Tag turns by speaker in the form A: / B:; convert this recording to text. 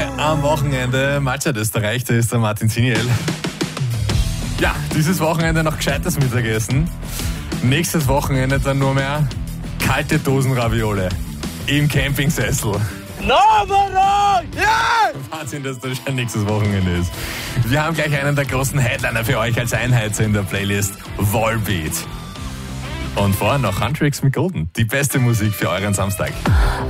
A: am Wochenende. Mahlzeit Österreich, da ist der Martin Ziniel. Ja, dieses Wochenende noch gescheites Mittagessen. Nächstes Wochenende dann nur mehr kalte Dosenraviole im Campingsessel. Ja! Wahnsinn, dass das schon nächstes Wochenende ist. Wir haben gleich einen der großen Headliner für euch als Einheit in der Playlist, Volbeat. Und vorher noch Huntrix mit Golden. Die beste Musik für euren Samstag.